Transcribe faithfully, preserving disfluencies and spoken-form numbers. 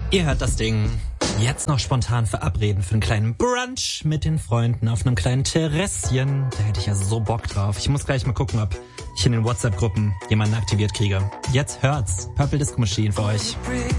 Ihr hört das Ding. Jetzt noch spontan verabreden für einen kleinen Brunch mit den Freunden auf einem kleinen Terrasschen. Da hätte ich ja so Bock drauf. Ich muss gleich mal gucken, ob ich in den WhatsApp-Gruppen jemanden aktiviert kriege. Jetzt hört's. Purple Disco Machine für euch.